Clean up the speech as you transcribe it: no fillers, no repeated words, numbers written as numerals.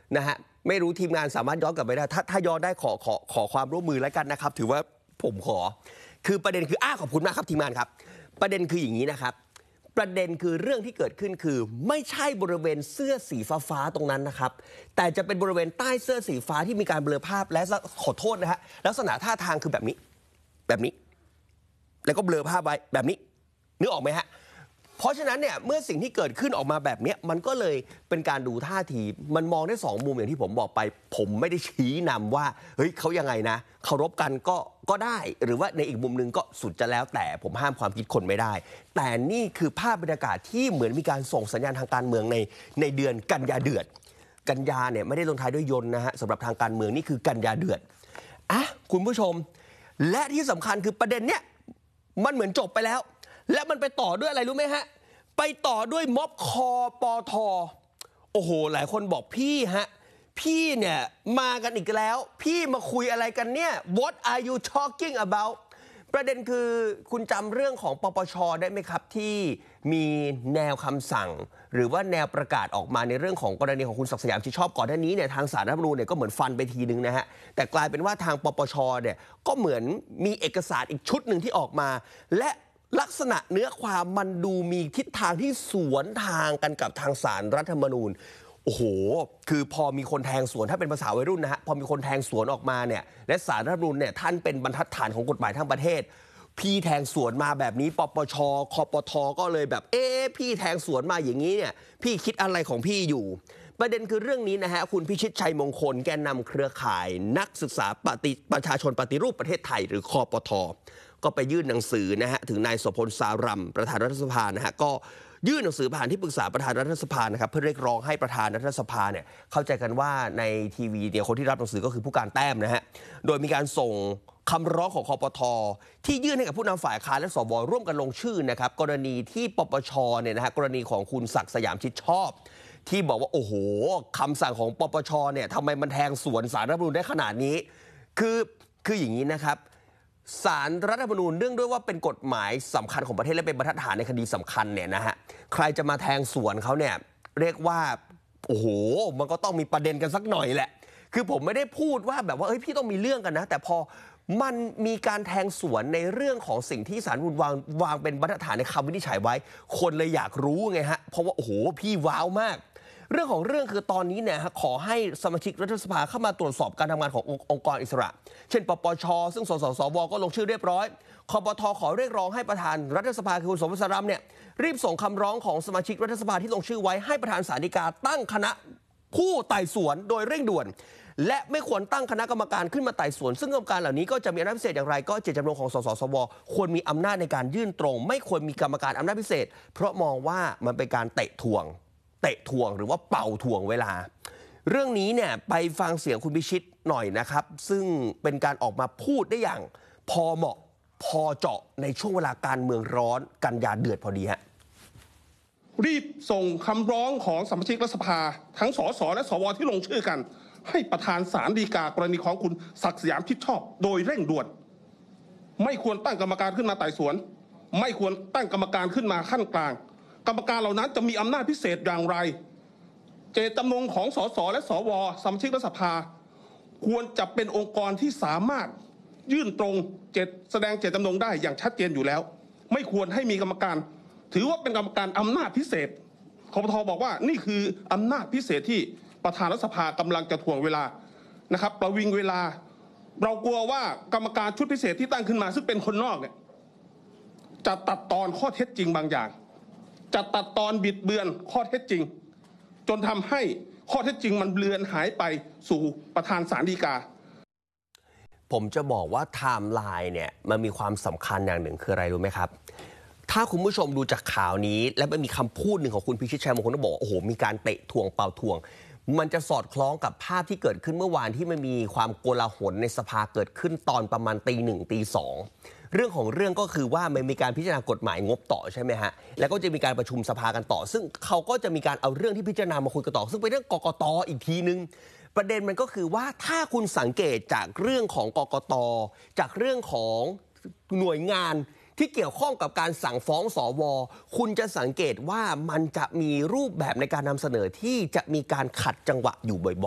นะฮะไม่รู้ทีมงานสามารถย้อนกลับไปได้ถ้าย้อนได้ขอความร่วมมือแล้วกันนะครับถือว่าผมขอคือประเด็นคือขอบคุณมากครับทีมงานครับประเด็นคืออย่างนี้นะครับประเด็นคือเรื่องที่เกิดขึ้นคือไม่ใช่บริเวณเสื้อสีฟ้าตรงนั้นนะครับแต่จะเป็นบริเวณใต้เสื้อสีฟ้าที่มีการเบลอภาพและขอโทษนะฮะลักษณะท่าทางคือแบบนี้แล้วก็เบลอภาพไว้แบบนี้นึกออกไหมฮะเพราะฉะนั้นเนี่ยเมื่อสิ่งที่เกิดขึ้นออกมาแบบนี้มันก็เลยเป็นการดูท่าทีมันมองได้2มุมอย่างที่ผมบอกไปผมไม่ได้ชี้นำว่าเฮ้ยเขายังไงนะเคารพกันก็ได้หรือว่าในอีกมุมนึงก็สุดจะแล้วแต่ผมห้ามความคิดคนไม่ได้แต่นี่คือภาพบรรยากาศที่เหมือนมีการส่งสัญญาณทางการเมืองในเดือนกันยาเดือดกันยาเนี่ยไม่ได้ลงท้ายด้วยยนต์นะฮะสำหรับทางการเมืองนี่คือกันยาเดือดคุณผู้ชมและที่สำคัญคือประเด็นเนี้ยมันเหมือนจบไปแล้วและมันไปต่อด้วยอะไรรู้ไหมฮะไปต่อด้วยม็อบคปท.โอ้โหหลายคนบอกพี่เนี่ยมากันอีกแล้วพี่มาคุยอะไรกันเนี่ย What are you talking about ประเด็นคือคุณจำเรื่องของปปช.ได้ไหมครับที่มีแนวคำสั่งหรือว่าแนวประกาศออกมาในเรื่องของกรณีของคุณศักดิ์สยามชิดชอบก่อนหน้านี้เนี่ยทางศาลรัฐธรรมนูญเนี่ยก็เหมือนฟันไปทีนึงนะฮะแต่กลายเป็นว่าทางปปช.เนี่ยก็เหมือนมีเอกสารอีกชุดหนึ่งที่ออกมาและลักษณะเนื้อความมันดูมีทิศทางที่สวนทางกันกับทางศาลรัฐธรรมนูญโอ้โหคือพอมีคนแทงสวนถ้าเป็นภาษาวัยรุ่นนะฮะพอมีคนแทงสวนออกมาเนี่ยและศาลรัฐธรรมนูญเนี่ยท่านเป็นบรรทัดฐานของกฎหมายทั้งประเทศพี่แทงสวนมาแบบนี้ปปช.คปท.ก็เลยแบบพี่แทงสวนมาอย่างนี้เนี่ยพี่คิดอะไรของพี่อยู่ประเด็นคือเรื่องนี้นะฮะคุณพิชิตชัยมงคลแกนนำเครือข่ายนักศึกษาประชาชนปฏิรูปประเทศไทยหรือคปท.ก็ไปยื่นหนังสือนะฮะถึงนายโสพลสารัมประธานรัฐสภานะฮะก็ยื่นหนังสือผ่านที่ปรึกษาประธานรัฐสภานะครับเพื่อเรียกร้องให้ประธานรัฐสภาเนี่ยเข้าใจกันว่าในทีวีเนี่ยคนที่รับหนังสือก็คือผู้การแต้มนะฮะโดยมีการส่งคำร้องของคปท.ที่ยื่นให้กับผู้นำฝ่ายค้านและสว.ร่วมกันลงชื่อนะครับกรณีที่ปปช.เนี่ยนะฮะกรณีของคุณศักดิ์สยามชิดชอบที่บอกว่าโอ้โหคำสั่งของปปช.เนี่ยทำไมมันแทงสวนศาลรัฐธรรมนูญได้ขนาดนี้คืออย่างนี้นะครับศาลรัฐธรรมนูญเนื่องด้วยว่าเป็นกฎหมายสำคัญของประเทศและเป็นบรรทัดฐานในคดีสำคัญเนี่ยนะฮะใครจะมาแทงสวนเขาเนี่ยเรียกว่าโอ้โหมันก็ต้องมีประเด็นกันสักหน่อยแหละคือผมไม่ได้พูดว่าแบบว่าเฮ้ยพี่ต้องมีเรื่องกันนะแต่พอมันมีการแทงสวนในเรื่องของสิ่งที่ศาลรัฐธรรมนูญวางเป็นบรรทัดฐานในคำวินิจฉัยไว้คนเลยอยากรู้ไงฮะเพราะว่าโอ้โหพี่ว้าวมากเรื่องของเรื่องคือตอนนี้เนี่ยขอให้สมาชิกรัฐสภาเข้ามาตรวจสอบการทำงานขององค์กรอิสระเช่นปปช.ซึ่งสสสว.ก็ลงชื่อเรียบร้อยคปท.ขอเรียกร้องให้ประธานรัฐสภาคือคุณโสพลสารัมเนี่ยรีบส่งคำร้องของสมาชิกรัฐสภาที่ลงชื่อไว้ให้ประธานศาลฎีกาตั้งคณะผู้ไต่สวนโดยเร่งด่วนและไม่ควรตั้งคณะกรรมการขึ้นมาไต่สวนซึ่งกรรมการเหล่านี้ก็จะมีอำนาจพิเศษอย่างไรก็เจตจำนงของสสสว.ควรมีอำนาจในการยื่นตรงไม่ควรมีกรรมการอำนาจพิเศษเพราะมองว่ามันเป็นการเตะถ่วงหรือว่าเป่าถ่วงเวลาเรื่องนี้เนี่ยไปฟังเสียงคุณพิชิตหน่อยนะครับซึ่งเป็นการออกมาพูดได้อย่างพอเหมาะพอเจาะในช่วงเวลาการเมืองร้อนกันยาเดือดพอดีฮะรีบส่งคำร้องของสมาชิกรัฐสภาทั้งสสและสวที่ลงชื่อกันให้ประธานศาลฎีกากรณีของคุณศักดิ์สยามชิดชอบโดยเร่งด่วนไม่ควรตั้งกรรมการขึ้นมาไต่สวนไม่ควรตั้งกรรมการขึ้นมาขั้นกลางกรรมการเหล่านั้นจะมีอำนาจพิเศษอย่างไรเจตจำนงของสสและสวสมาชิกรัฐสภาควรจะเป็นองค์กรที่สามารถยื่นตรงแสดงเจตจำนงได้อย่างชัดเจนอยู่แล้วไม่ควรให้มีกรรมการถือว่าเป็นกรรมการอำนาจพิเศษคปท.บอกว่านี่คืออำนาจพิเศษที่ประธานรัฐสภากำลังจะถ่วงเวลานะครับประวิงเวลาเรากลัวว่ากรรมการชุดพิเศษที่ตั้งขึ้นมาซึ่งเป็นคนนอกเนี่ยจะตัดตอนข้อเท็จจริงบางอย่างจะตัดตอนบิดเบือนข้อเท็จจริงจนทำให้ข้อเท็จจริงมันเลือนหายไปสู่ประธานศาลฎีกาผมจะบอกว่าไทม์ไลน์เนี่ยมันมีความสำคัญอย่างหนึ่งคืออะไรรู้ไหมครับถ้าคุณผู้ชมดูจากข่าวนี้และมันมีคำพูดหนึ่งของคุณพิชิตชัยมงคลที่บอกโอ้โหมีการเตะถ่วงเป่าถ่วงมันจะสอดคล้องกับภาพที่เกิดขึ้นเมื่อวานที่มันมีความโกลาหลในสภาเกิดขึ้นตอนประมาณตี 1 ตี 2เรื่องของเรื่องก็คือว่ามันมีการพิจารณากฎหมายงบต่อใช่ไหมฮะแล้วก็จะมีการประชุมสภากันต่อซึ่งเขาก็จะมีการเอาเรื่องที่พิจารณามาคุยกันต่อซึ่งเป็นเรื่องกกต.อีกทีนึงประเด็นมันก็คือว่าถ้าคุณสังเกตจากเรื่องของกกต.จากเรื่องของหน่วยงานที่เกี่ยวข้องกับการสั่งฟ้องสว.คุณจะสังเกตว่ามันจะมีรูปแบบในการนำเสนอที่จะมีการขัดจังหวะอยู่บ่อยๆ